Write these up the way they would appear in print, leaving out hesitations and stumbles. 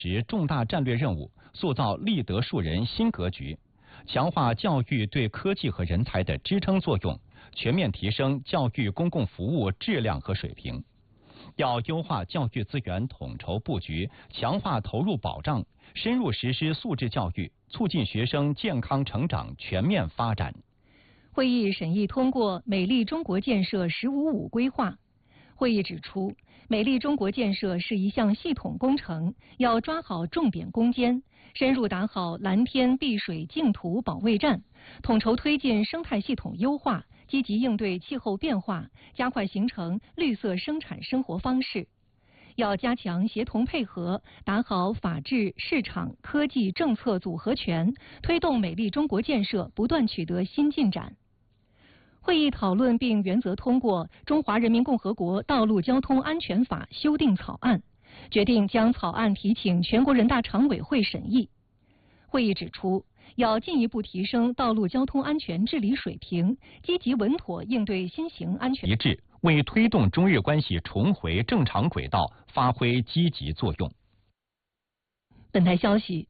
执重大战略任务，塑造立德树人新格局，强化教育对科技和人才的支撑作用，全面提升教育公共服务质量和水平。要优化教育资源统筹布局，强化投入保障，深入实施素质教育，促进学生健康成长全面发展。 会议审议通过美丽中国建设“15+5”规划。会议指出，美丽中国建设是一项系统工程，要抓好重点攻坚，深入打好蓝天碧水净土保卫战，统筹推进生态系统优化，积极应对气候变化，加快形成绿色生产生活方式。要加强协同配合，打好法治、市场、科技政策组合拳，推动美丽中国建设不断取得新进展。会议讨论并原则通过《中华人民共和国道路交通安全法》修订草案，决定将草案提请全国人大常委会审议。会议指出，要进一步提升道路交通安全治理水平，积极稳妥应对新型安全一致，为推动中日关系重回正常轨道发挥积极作用。 本台消息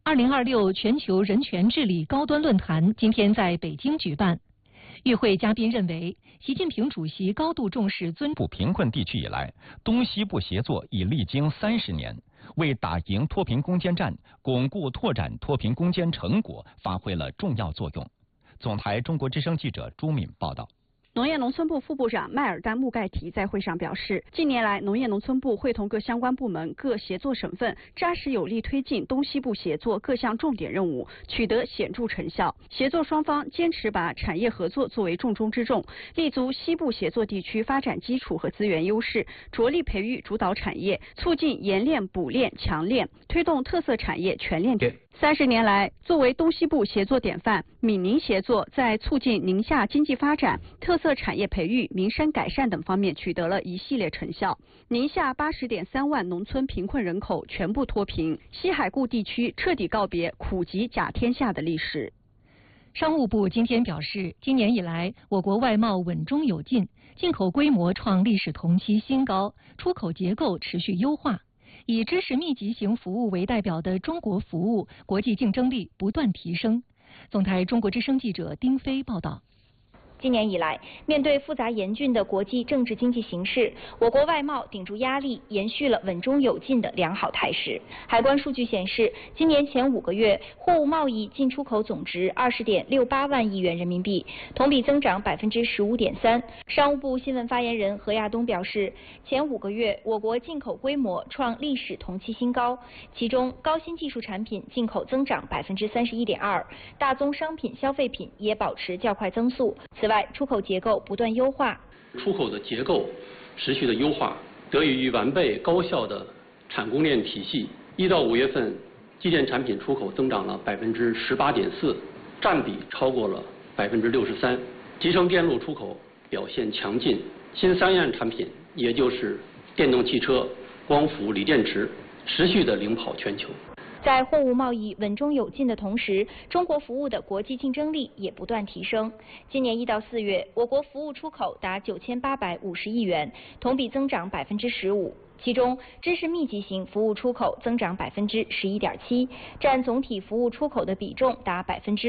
，2026全球人权治理高端论坛今天在北京举办。与会嘉宾认为，习近平主席高度重视贫困地区以来，东西部协作已历经30年，为打赢脱贫攻坚战、巩固拓展脱贫攻坚成果发挥了重要作用。总台中国之声记者朱敏报道。 农业农村部副部长迈尔丹穆盖提在会上表示，近年来，农业农村部会同各相关部门、各协作省份，扎实有力推进东西部协作各项重点任务，取得显著成效。协作双方坚持把产业合作作为重中之重，立足西部协作地区发展基础和资源优势，着力培育主导产业，促进研炼、补炼、强炼，推动特色产业全链条。30年来，作为东西部协作典范，闽宁协作在促进宁夏经济发展、特色产业培育、民生改善等方面取得了一系列成效。宁夏80.3万农村贫困人口全部脱贫，西海固地区彻底告别苦极甲天下的历史。 商务部今天表示，今年以来，我国外贸稳中有进，进口规模创历史同期新高，出口结构持续优化。以知识密集型服务为代表的中国服务国际竞争力不断提升。总台中国之声记者丁飞报道。 今年以来，面对复杂严峻的国际政治经济形势，我国外贸顶住压力，延续了稳中有进的良好态势。海关数据显示，今年前5个月，货物贸易进出口总值20.68万亿元人民币，同比增长15.3%。商务部新闻发言人何亚东表示，前5个月，我国进口规模创历史同期新高，其中高新技术产品进口增长31.2%，大宗商品消费品也保持较快增速。此外，出口结构不断优化， 出口的结构持续的优化，得益于完备高效的产供链体系。1到5月份，机电产品出口增长了18.4%，占比超过了63%。集成电路出口表现强劲，新3样产品，也就是电动汽车、光伏、锂电池，持续的领跑全球。 在货物贸易稳中有进的同时，中国服务的国际竞争力也不断提升。今年1到4月，我国服务出口达9850亿元，同比增长15%。其中，知识密集型服务出口增长11.7%，占总体服务出口的比重达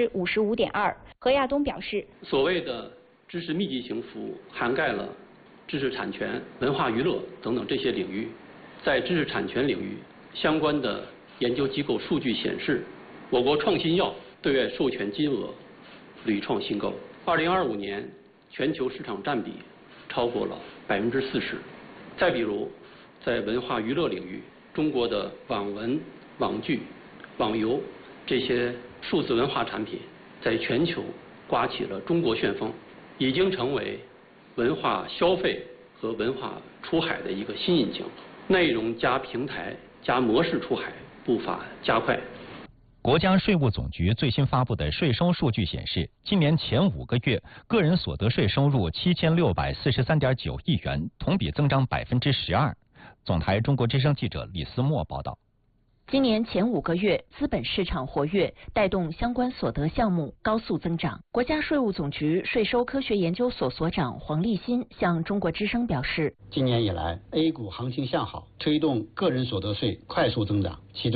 55.2%。何亚东表示， 所谓的知识密集型服务涵盖了知识产权、文化娱乐等等这些领域。在知识产权领域，相关的研究机构数据显示，我国创新药对外授权金额屡创新高。2025年全球市场占比超过了40%。再比如，在文化娱乐领域，中国的网文、网剧、网游这些数字文化产品，在全球刮起了中国旋风，已经成为文化消费和文化出海的一个新引擎。内容加平台加模式出海步伐加快。 国家税务总局最新发布的税收数据显示，今年前5个月，个人所得税收入7643.9亿元，同比增长12%。总台中国之声记者李思墨报道。 今年前5个月，资本市场活跃，带动相关所得项目高速增长。国家税务总局税收科学研究所所长黄立新向中国之声表示， 今年以来 ，A 股行情向好，推动个人所得税快速增长，其中